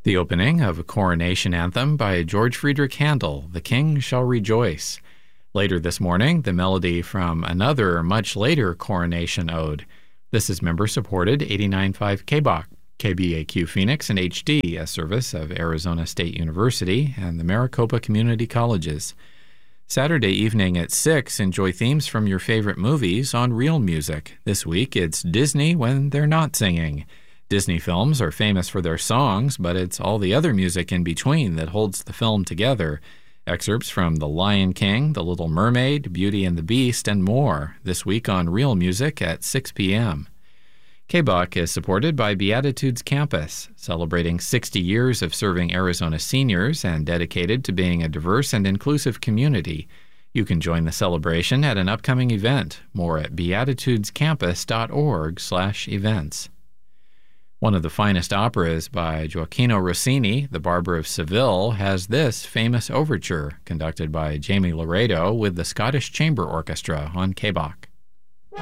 The opening of a coronation anthem by George Friedrich Handel, The King Shall Rejoice. Later this morning, the melody from another, much later coronation ode. This is member-supported 89.5 KBOC, KBAQ Phoenix and HD, a service of Arizona State University and the Maricopa Community Colleges. Saturday evening at 6, enjoy themes from your favorite movies on Real Music. This week, it's Disney When They're Not Singing. Disney films are famous for their songs, but it's all the other music in between that holds the film together. Excerpts from The Lion King, The Little Mermaid, Beauty and the Beast, and more, this week on Real Music at 6 p.m. KBOC is supported by Beatitudes Campus, celebrating 60 years of serving Arizona seniors and dedicated to being a diverse and inclusive community. You can join the celebration at an upcoming event. More at beatitudescampus.org/events. One of the finest operas by Gioacchino Rossini, The Barber of Seville, has this famous overture, conducted by Jamie Laredo with the Scottish Chamber Orchestra on KBOC.